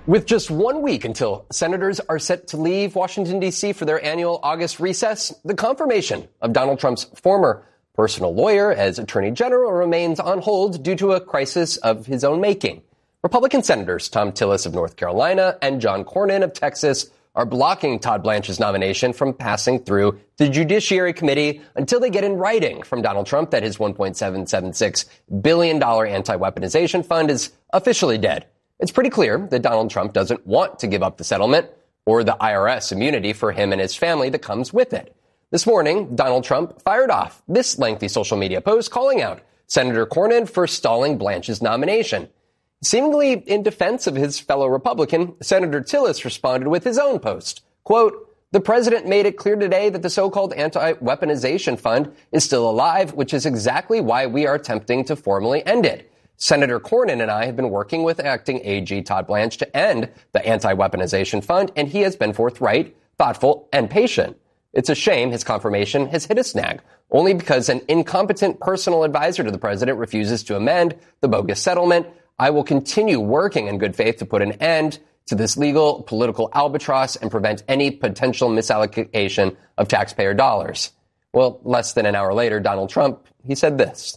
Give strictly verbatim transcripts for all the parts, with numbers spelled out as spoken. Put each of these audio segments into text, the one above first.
With just one week until senators are set to leave Washington, D C for their annual August recess, the confirmation of Donald Trump's former personal lawyer as Attorney General remains on hold due to a crisis of his own making. Republican Senators Thom Tillis of North Carolina and John Cornyn of Texas are blocking Todd Blanche's nomination from passing through the Judiciary Committee until they get in writing from Donald Trump that his one point seven seven six billion dollars anti-weaponization fund is officially dead. It's pretty clear that Donald Trump doesn't want to give up the settlement or the I R S immunity for him and his family that comes with it. This morning, Donald Trump fired off this lengthy social media post calling out Senator Cornyn for stalling Blanche's nomination. Seemingly in defense of his fellow Republican, Senator Tillis responded with his own post. Quote, "The president made it clear today that the so-called anti-weaponization fund is still alive, which is exactly why we are attempting to formally end it. Senator Cornyn and I have been working with acting A G Todd Blanche to end the anti-weaponization fund, and he has been forthright, thoughtful, and patient. It's a shame his confirmation has hit a snag, only because an incompetent personal advisor to the president refuses to amend the bogus settlement. I will continue working in good faith to put an end to this legal political albatross and prevent any potential misallocation of taxpayer dollars." Well, less than an hour later, Donald Trump, he said this.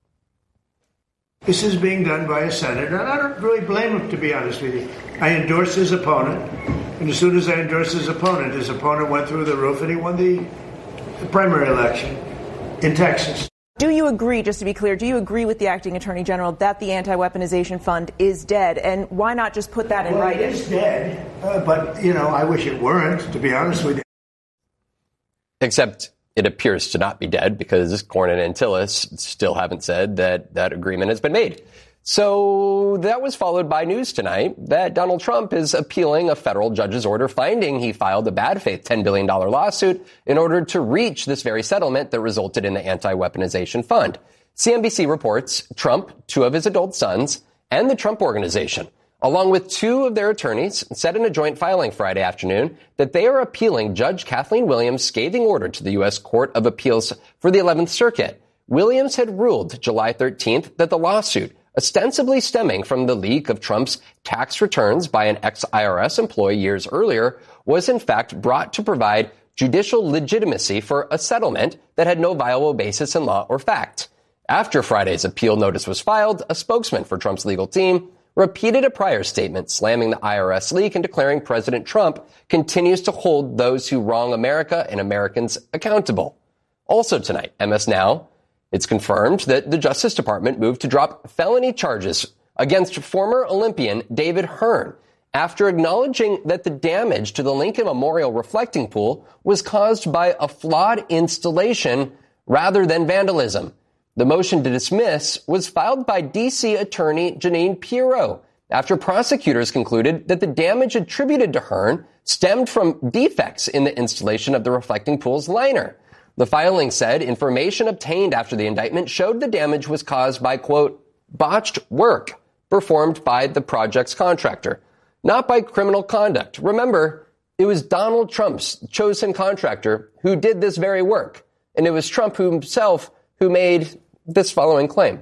This is being done by a senator, and I don't really blame him, to be honest with you. I endorsed his opponent, and as soon as I endorsed his opponent, his opponent went through the roof and he won the, the primary election in Texas. Do you agree, just to be clear, do you agree with the acting attorney general that the anti-weaponization fund is dead? And why not just put that in well, writing? It is dead, uh, but, you know, I wish it weren't, to be honest with you. Except it appears to not be dead because Cornyn and Tillis still haven't said that that agreement has been made. So that was followed by news tonight that Donald Trump is appealing a federal judge's order finding he filed a bad faith ten billion dollars lawsuit in order to reach this very settlement that resulted in the anti-weaponization fund. C N B C reports Trump, two of his adult sons, and the Trump Organization, along with two of their attorneys, said in a joint filing Friday afternoon that they are appealing Judge Kathleen Williams' scathing order to the U S Court of Appeals for the eleventh Circuit. Williams had ruled July thirteenth that the lawsuit, ostensibly stemming from the leak of Trump's tax returns by an ex-I R S employee years earlier, was in fact brought to provide judicial legitimacy for a settlement that had no viable basis in law or fact. After Friday's appeal notice was filed, a spokesman for Trump's legal team repeated a prior statement slamming the I R S leak and declaring President Trump continues to hold those who wrong America and Americans accountable. Also tonight, M S Now, it's confirmed that the Justice Department moved to drop felony charges against former Olympian David Hearn after acknowledging that the damage to the Lincoln Memorial reflecting pool was caused by a flawed installation rather than vandalism. The motion to dismiss was filed by D C attorney Jeanine Pirro after prosecutors concluded that the damage attributed to Hearn stemmed from defects in the installation of the reflecting pool's liner. The filing said information obtained after the indictment showed the damage was caused by, quote, botched work performed by the project's contractor, not by criminal conduct. Remember, it was Donald Trump's chosen contractor who did this very work, and it was Trump himself who made this following claim.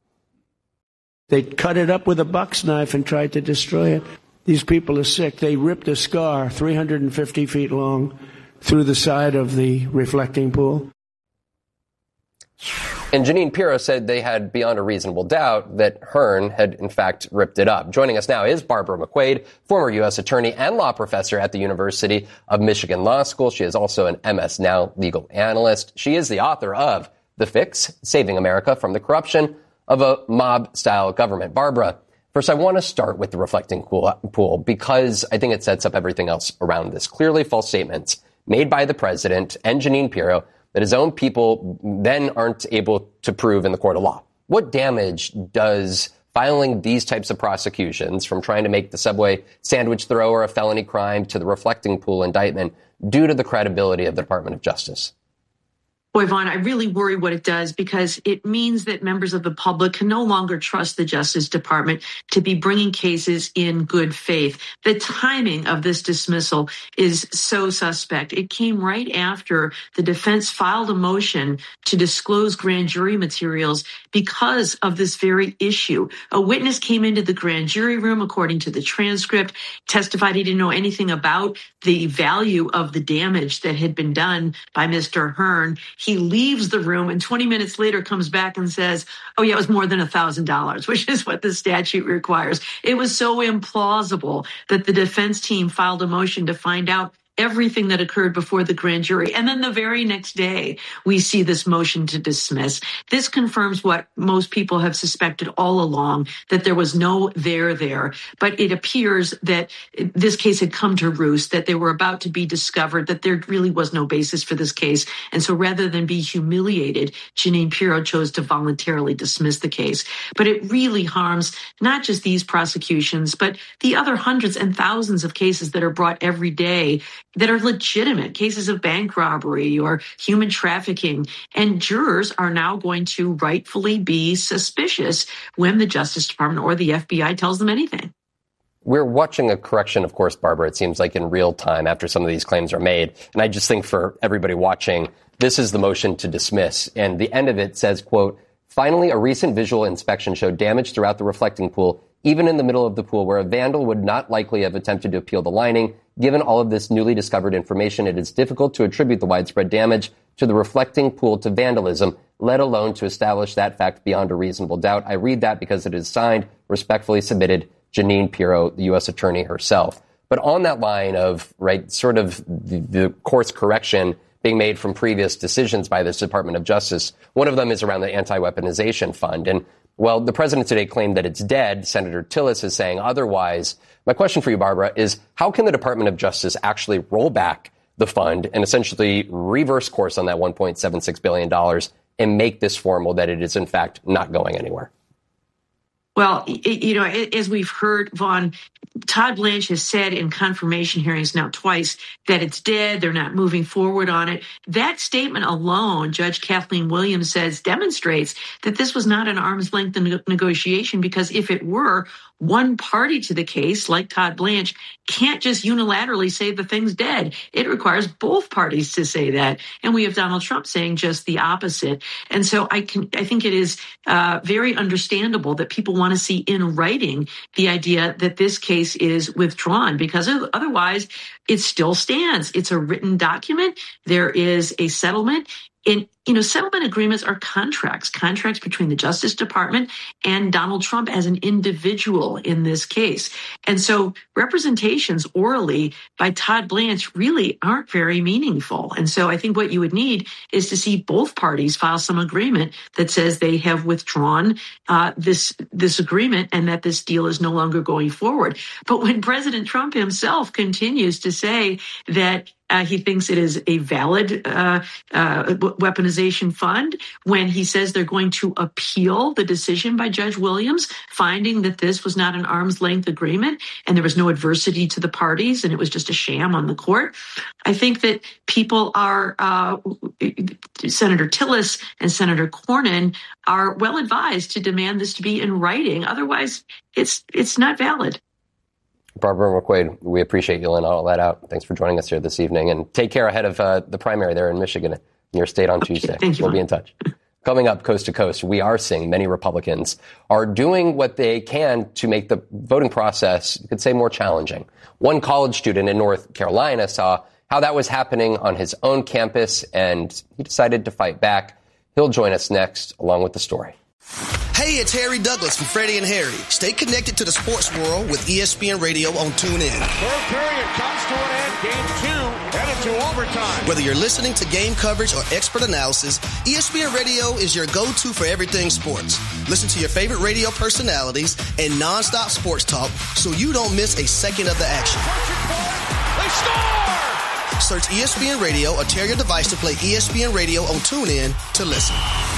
They cut it up with a box knife and tried to destroy it. These people are sick. They ripped a scar three hundred fifty feet long through the side of the reflecting pool. And Jeanine Pirro said they had beyond a reasonable doubt that Hearn had, in fact, ripped it up. Joining us now is Barbara McQuade, former U S attorney and law professor at the University of Michigan Law School. She is also an M S Now legal analyst. She is the author of The Fix, Saving America from the Corruption of a Mob-Style Government. Barbara, first, I want to start with the reflecting pool because I think it sets up everything else around this. Clearly false statements made by the president and Jeanine Pirro that his own people then aren't able to prove in the court of law. What damage does filing these types of prosecutions, from trying to make the Subway sandwich thrower a felony crime to the reflecting pool indictment, do to the credibility of the Department of Justice? Boy, Vaughn, I really worry what it does, because it means that members of the public can no longer trust the Justice Department to be bringing cases in good faith. The timing of this dismissal is so suspect. It came right after the defense filed a motion to disclose grand jury materials because of this very issue. A witness came into the grand jury room, according to the transcript, testified he didn't know anything about the value of the damage that had been done by Mister Hearn. He leaves the room and twenty minutes later comes back and says, oh, yeah, it was more than one thousand dollars, which is what the statute requires. It was so implausible that the defense team filed a motion to find out everything that occurred before the grand jury. And then the very next day, we see this motion to dismiss. This confirms what most people have suspected all along, that there was no there there. But it appears that this case had come to roost, that they were about to be discovered, that there really was no basis for this case. And so rather than be humiliated, Jeanine Pirro chose to voluntarily dismiss the case. But it really harms not just these prosecutions, but the other hundreds and thousands of cases that are brought every day that are legitimate, cases of bank robbery or human trafficking. And jurors are now going to rightfully be suspicious when the Justice Department or the F B I tells them anything. We're watching a correction, of course, Barbara, it seems like in real time after some of these claims are made. And I just think for everybody watching, this is the motion to dismiss. And the end of it says, quote, finally, a recent visual inspection showed damage throughout the reflecting pool, even in the middle of the pool, where a vandal would not likely have attempted to peel the lining. Given all of this newly discovered information, it is difficult to attribute the widespread damage to the reflecting pool to vandalism, let alone to establish that fact beyond a reasonable doubt. I read that because it is signed, respectfully submitted, Jeanine Pirro, the U S attorney herself. But on that line of, right, sort of the, the course correction being made from previous decisions by this Department of Justice, one of them is around the anti-weaponization fund. And, well, the president today claimed that it's dead. Senator Tillis is saying otherwise. My question for you, Barbara, is how can the Department of Justice actually roll back the fund and essentially reverse course on that one point seven six billion dollars and make this formal that it is, in fact, not going anywhere? Well, you know, as we've heard, Vaughn, Todd Blanche has said in confirmation hearings now twice that it's dead. They're not moving forward on it. That statement alone, Judge Kathleen Williams says, demonstrates that this was not an arm's length negotiation, because if it were, one party to the case, like Todd Blanche, can't just unilaterally say the thing's dead. It requires both parties to say that. And we have Donald Trump saying just the opposite. And so I can, I think it is uh, very understandable that people want to see in writing the idea that this case is withdrawn, because otherwise it still stands. It's a written document. There is a settlement. And, you know, settlement agreements are contracts, contracts between the Justice Department and Donald Trump as an individual in this case. And so representations orally by Todd Blanche really aren't very meaningful. And so I think what you would need is to see both parties file some agreement that says they have withdrawn uh, this, this agreement and that this deal is no longer going forward. But when President Trump himself continues to say that Uh, he thinks it is a valid uh, uh, weaponization fund, when he says they're going to appeal the decision by Judge Williams, finding that this was not an arm's length agreement and there was no adversity to the parties and it was just a sham on the court. I think that people are, uh, Senator Tillis and Senator Cornyn are well advised to demand this to be in writing. Otherwise, it's it's not valid. Barbara McQuade, we appreciate you laying all that out. Thanks for joining us here this evening. And take care ahead of uh, the primary there in Michigan, in your state on okay, Tuesday. Thank you, we'll Mom. be in touch. Coming up coast to coast, we are seeing many Republicans are doing what they can to make the voting process, you could say, more challenging. One college student in North Carolina saw how that was happening on his own campus, and he decided to fight back. He'll join us next, along with the story. Hey, it's Harry Douglas from Freddie and Harry. Stay connected to the sports world with E S P N Radio on TuneIn. Third period comes to an end. Game two headed to overtime. Whether you're listening to game coverage or expert analysis, E S P N Radio is your go-to for everything sports. Listen to your favorite radio personalities and nonstop sports talk so you don't miss a second of the action. They score! Search E S P N Radio or tear your device to play E S P N Radio on TuneIn to listen.